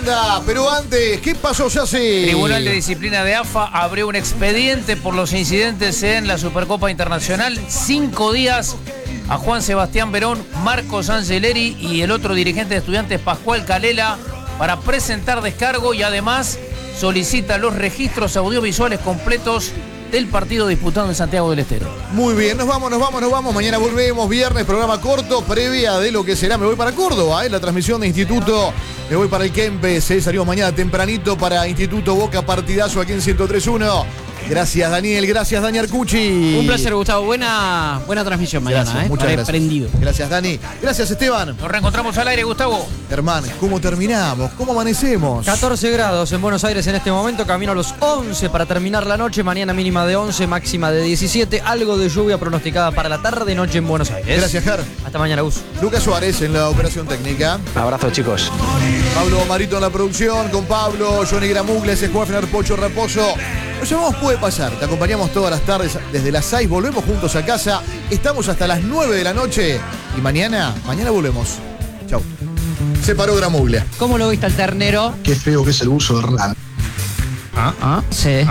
Pero antes, ¿qué pasó, Yassi? Tribunal de Disciplina de AFA abrió un expediente por los incidentes en la Supercopa Internacional. 5 días a Juan Sebastián Verón, Marcos Angeleri y el otro dirigente de Estudiantes, Pascual Calela, para presentar descargo y además solicita los registros audiovisuales completos del partido disputado en Santiago del Estero. Muy bien, nos vamos. Mañana volvemos, viernes, programa corto, previa de lo que será. Me voy para Córdoba, la transmisión de Instituto. Me voy para el Kempes, salimos mañana tempranito para Instituto Boca, partidazo aquí en 103.1. Gracias, Daniel, gracias, Dani Arcucci. Un placer, Gustavo. Buena transmisión mañana, Gracias, muchas gracias. Prendido. Gracias, Dani. Gracias, Esteban. Nos reencontramos al aire, Gustavo. Hermano, ¿cómo terminamos? ¿Cómo amanecemos? 14 grados en Buenos Aires en este momento, camino a los 11 para terminar la noche, mañana mínima de 11, máxima de 17, algo de lluvia pronosticada para la tarde y noche en Buenos Aires. Gracias, Jar. Hasta mañana, Gus. Lucas Suárez en la operación técnica. Abrazo, chicos. Pablo Marito en la producción, con Pablo, Johnny Gramugles, Escuafner, Pocho Raposo. Nos llamamos Puede Pasar, te acompañamos todas las tardes desde las 6, volvemos juntos a casa, estamos hasta las 9 de la noche y mañana volvemos. Chau. Se paró Gramuglia. ¿Cómo lo viste al ternero? Qué feo que es el uso de Hernán. Sí.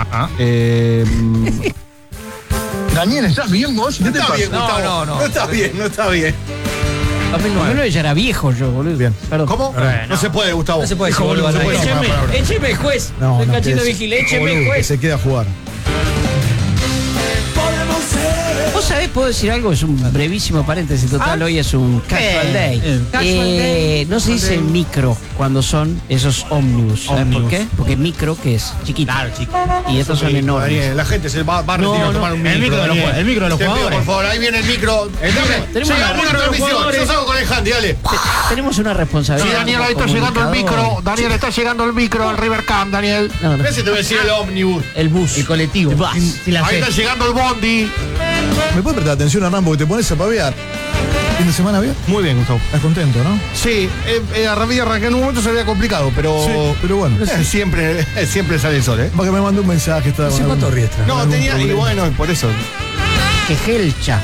Daniel, ¿estás bien vos? ¿Qué te pasa? No. No está bien. 2009 ya era viejo yo, boludo. Bien. Perdón. ¿Cómo? No se puede, Gustavo. No se puede decir, Boludo, boludo, no se puede. Écheme, juez. No, Soy no, cachito que vigil, écheme, boludo, que juez. se queda a jugar. ¿Vos sabés, puedo decir algo? Es un brevísimo paréntesis. Total, hoy es un casual day. No se dice micro cuando son esos ómnibus. ¿Sabés por qué? Porque micro, ¿qué es? Chiquito. Claro, chico. Y estos son enormes. La gente se va a retirar a tomar un micro. El micro de los Te pido, jugadores. por favor, ahí viene el micro. Tenemos Una transmisión. Yo salgo con el handy, dale. Tenemos una responsabilidad. Sí, Daniel, ahí está llegando el micro. Daniel, está llegando el micro al River Camp, Daniel. No. Ese te voy a decir el ómnibus. El bus. El colectivo. Ahí está llegando el bondi. ¿Me puedes prestar atención, Hernán, porque te pones a pavear? ¿Fin de semana bien? Muy bien, Gustavo. ¿Estás contento, no? Sí, arranqué en un momento se veía complicado, pero Sí, pero bueno. siempre sale el sol, ¿eh? Para que me mandó un mensaje. Estaba con algún- No, algún tenía, y problema. bueno, por eso. Que gelcha.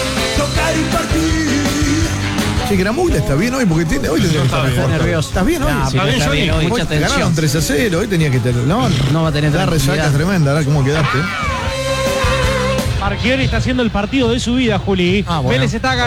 Che, Gramuglia está bien hoy porque hoy tendría que estar mejor. nervioso. ¿Estás bien hoy? Ah, Está pero bien, está Johnny. bien hoy. Hoy Mucha ganaron tensión. 3-0, hoy tenía que tener. No va a tener la resaca tranquilidad. es tremenda, ahora cómo quedaste. Marchiori está haciendo el partido de su vida, Juli. Ah, bueno. Vélez está ganando.